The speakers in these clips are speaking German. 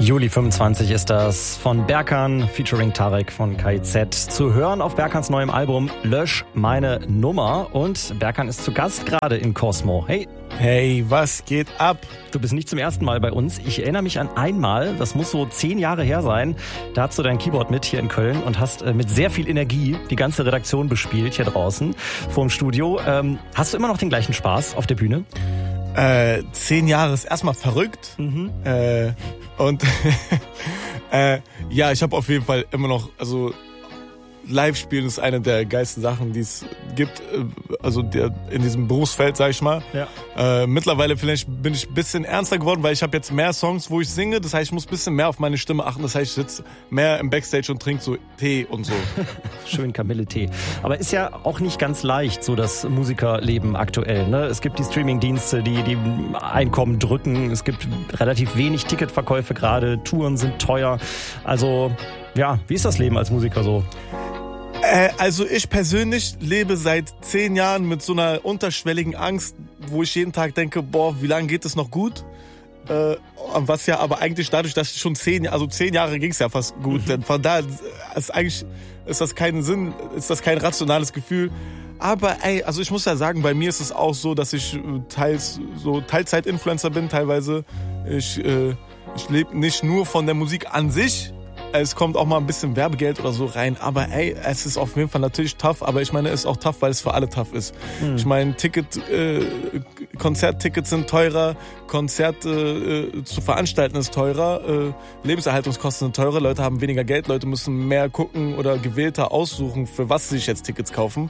Juli 25 ist das von Berkan featuring Tarek von KIZ zu hören auf Berkans neuem Album Lösch meine Nummer. Und Berkan ist zu Gast gerade in Cosmo. Hey. Hey, was geht ab? Du bist nicht zum ersten Mal bei uns. Ich erinnere mich an einmal, das muss so 10 Jahre her sein, da hast du dein Keyboard mit hier in Köln und hast mit sehr viel Energie die ganze Redaktion bespielt hier draußen vorm Studio. Hast du immer noch den gleichen Spaß auf der Bühne? 10 Jahre ist erstmal verrückt. Und ja, ich habe auf jeden Fall immer noch, also Live-Spielen ist eine der geilsten Sachen, die es gibt, also in diesem Berufsfeld, sag ich mal. Ja. Mittlerweile vielleicht bin ich ein bisschen ernster geworden, weil ich habe jetzt mehr Songs, wo ich singe. Das heißt, ich muss ein bisschen mehr auf meine Stimme achten. Das heißt, ich sitze mehr im Backstage und trinke so Tee und so. Schön Kamille-Tee. Aber ist ja auch nicht ganz leicht, so das Musikerleben aktuell. Ne? Es gibt die Streaming-Dienste, die Einkommen drücken. Es gibt relativ wenig Ticketverkäufe gerade. Touren sind teuer. Also ja, wie ist das Leben als Musiker so? Also ich persönlich lebe seit 10 Jahren mit so einer unterschwelligen Angst, wo ich jeden Tag denke, boah, wie lange geht es noch gut? Was ja aber eigentlich dadurch, dass ich schon 10 Jahre ging es ja fast gut, denn von daher ist das kein rationales Gefühl. Aber also ich muss ja sagen, bei mir ist es auch so, dass ich Teilzeit-Influencer bin teilweise. Ich lebe nicht nur von der Musik an sich. Es kommt auch mal ein bisschen Werbegeld oder so rein, aber es ist auf jeden Fall natürlich tough, aber ich meine, es ist auch tough, weil es für alle tough ist. Ich meine, Konzerttickets sind teurer, Konzerte zu veranstalten ist teurer, Lebenserhaltungskosten sind teurer, Leute haben weniger Geld, Leute müssen mehr gucken oder gewählter aussuchen, für was sie sich jetzt Tickets kaufen.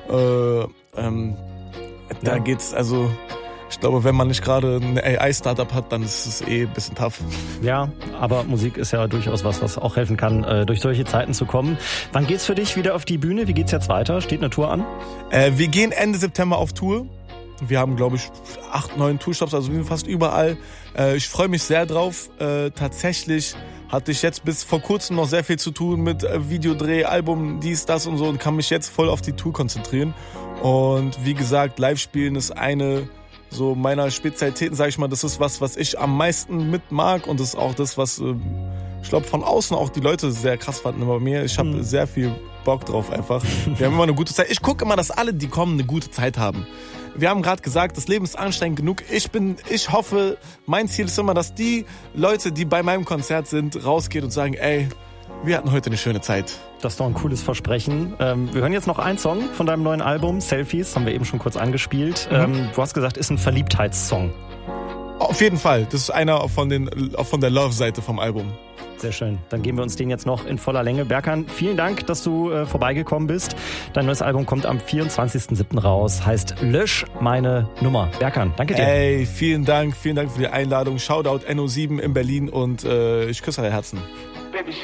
Da geht's also... Ich glaube, wenn man nicht gerade ein AI-Startup hat, dann ist es ein bisschen tough. Ja, aber Musik ist ja durchaus was auch helfen kann, durch solche Zeiten zu kommen. Wann geht's für dich wieder auf die Bühne? Wie geht's jetzt weiter? Steht eine Tour an? Wir gehen Ende September auf Tour. Wir haben, glaube ich, 8, 9 Tourstops, also wir sind fast überall. Ich freue mich sehr drauf. Tatsächlich hatte ich jetzt bis vor kurzem noch sehr viel zu tun mit Videodreh, Album, dies, das und so und kann mich jetzt voll auf die Tour konzentrieren. Und wie gesagt, Live-Spielen ist eine so meiner Spezialitäten, sage ich mal, das ist was ich am meisten mit mag und das ist auch das, was ich glaube von außen auch die Leute sehr krass fanden. Aber mir, ich habe sehr viel Bock drauf einfach. Wir haben immer eine gute Zeit. Ich gucke immer, dass alle, die kommen, eine gute Zeit haben. Wir haben gerade gesagt, das Leben ist anstrengend genug. Ich hoffe, mein Ziel ist immer, dass die Leute, die bei meinem Konzert sind, rausgehen und sagen, ey, wir hatten heute eine schöne Zeit. Das ist doch ein cooles Versprechen. Wir hören jetzt noch einen Song von deinem neuen Album, Selfies, haben wir eben schon kurz angespielt. Du hast gesagt, ist ein Verliebtheitssong. Auf jeden Fall. Das ist einer von der Love-Seite vom Album. Sehr schön. Dann geben wir uns den jetzt noch in voller Länge. Berkan, vielen Dank, dass du vorbeigekommen bist. Dein neues Album kommt am 24.07. raus, heißt Lösch meine Nummer. Berkan, danke dir. Ey, vielen Dank für die Einladung. Shoutout NO7 in Berlin und ich küsse eure Herzen.